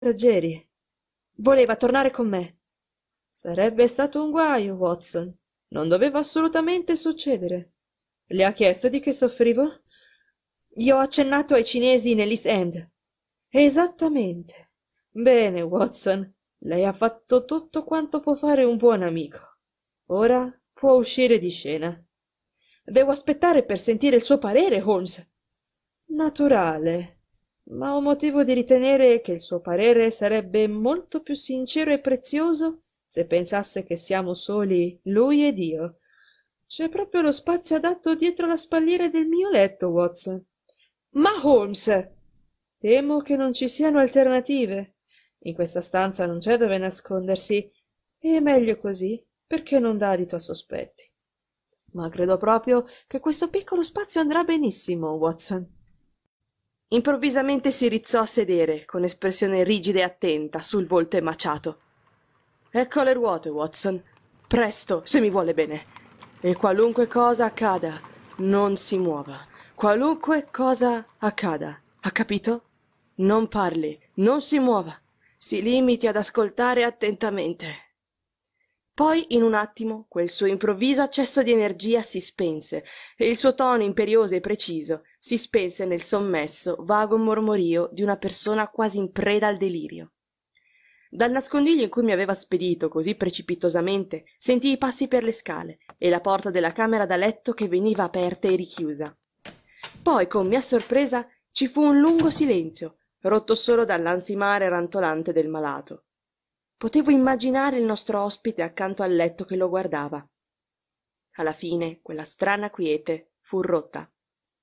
passeggeri. Voleva tornare con me. Sarebbe stato un guaio, Watson. Non doveva assolutamente succedere. Le ha chiesto di che soffrivo? Gli ho accennato ai cinesi nell'East End. Esattamente. Bene, Watson. Lei ha fatto tutto quanto può fare un buon amico. Ora può uscire di scena. Devo aspettare per sentire il suo parere, Holmes. Naturale, ma ho motivo di ritenere che il suo parere sarebbe molto più sincero e prezioso se pensasse che siamo soli lui ed io. C'è proprio lo spazio adatto dietro la spalliera del mio letto, Watson. Ma Holmes! Temo che non ci siano alternative. In questa stanza non c'è dove nascondersi. E meglio così, perché non dà adito a sospetti. Ma credo proprio che questo piccolo spazio andrà benissimo, Watson. Improvvisamente si rizzò a sedere, con espressione rigida e attenta sul volto emaciato. Ecco le ruote, Watson. Presto, se mi vuole bene. E qualunque cosa accada, non si muova. Qualunque cosa accada. Ha capito? Non parli, non si muova. Si limiti ad ascoltare attentamente. Poi, in un attimo, quel suo improvviso accesso di energia si spense e il suo tono imperioso e preciso si spense nel sommesso, vago mormorio di una persona quasi in preda al delirio. Dal nascondiglio in cui mi aveva spedito così precipitosamente sentii i passi per le scale e la porta della camera da letto che veniva aperta e richiusa. Poi, con mia sorpresa, ci fu un lungo silenzio, rotto solo dall'ansimare rantolante del malato. Potevo immaginare il nostro ospite accanto al letto che lo guardava. Alla fine quella strana quiete fu rotta.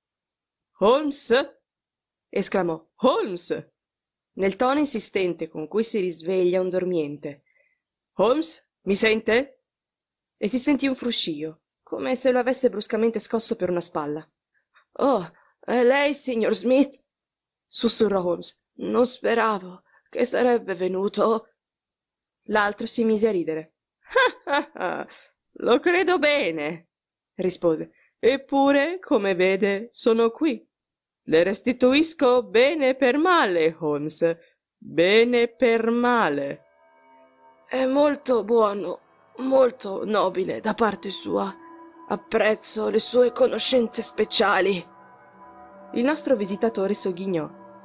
«Holmes!» esclamò. «Holmes!» nel tono insistente con cui si risveglia un dormiente. «Holmes, mi sente?» E si sentì un fruscio, come se lo avesse bruscamente scosso per una spalla. «Oh, è lei, signor Smith?» sussurrò Holmes. «Non speravo che sarebbe venuto...» L'altro si mise a ridere. «Ah, lo credo bene», rispose. «Eppure, come vede, sono qui. Le restituisco bene per male, Holmes, bene per male». «È molto buono, molto nobile da parte sua. Apprezzo le sue conoscenze speciali». Il nostro visitatore sogghignò.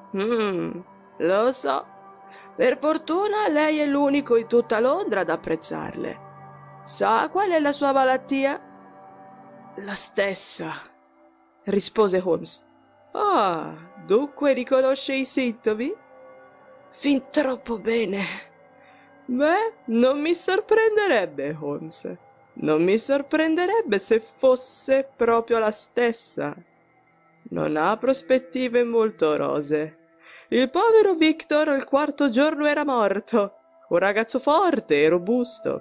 Lo so. Per fortuna lei è l'unico in tutta Londra ad apprezzarle. Sa qual è la sua malattia?» «La stessa», rispose Holmes. «Ah, dunque riconosce i sintomi?» «Fin troppo bene». «Beh, non mi sorprenderebbe, Holmes. Non mi sorprenderebbe se fosse proprio la stessa. Non ha prospettive molto rosee. Il povero Victor al quarto giorno era morto, un ragazzo forte e robusto.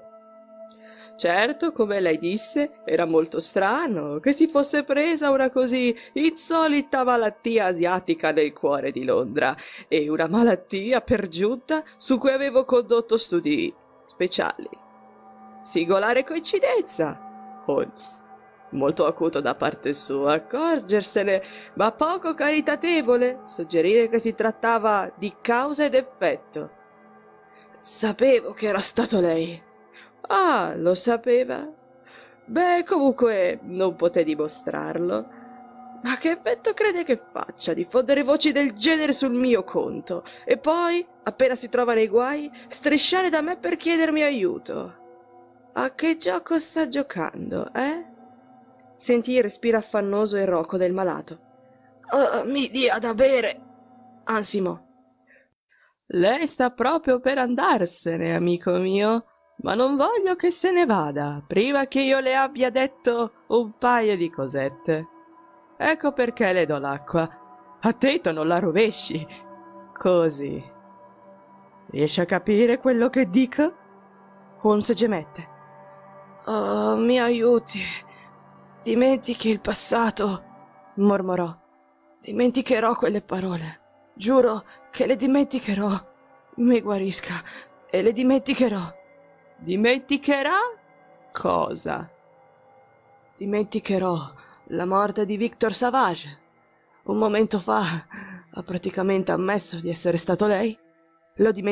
Certo, come lei disse, era molto strano che si fosse presa una così insolita malattia asiatica nel cuore di Londra, e una malattia per giunta su cui avevo condotto studi speciali. Singolare coincidenza, Holmes. Molto acuto da parte sua accorgersene, ma poco caritatevole suggerire che si trattava di causa ed effetto. «Sapevo che era stato lei». «Ah, lo sapeva?» «Beh, comunque non poté dimostrarlo. Ma che effetto crede che faccia diffondere voci del genere sul mio conto e poi, appena si trova nei guai, strisciare da me per chiedermi aiuto? A che gioco sta giocando, eh?» Sentì il respiro affannoso e roco del malato. «Mi dia da bere», ansimò. «Lei sta proprio per andarsene, amico mio, ma non voglio che se ne vada prima che io le abbia detto un paio di cosette. Ecco perché le do l'acqua. Attento, non la rovesci. Così. Riesci a capire quello che dico?» Holmes gemette. «Oh, mi aiuti. Dimentichi il passato», mormorò. «Dimenticherò quelle parole. Giuro che le dimenticherò. Mi guarisca e le dimenticherò». «Dimenticherà cosa?» «Dimenticherò la morte di Victor Savage. Un momento fa ha praticamente ammesso di essere stato lei». L'ho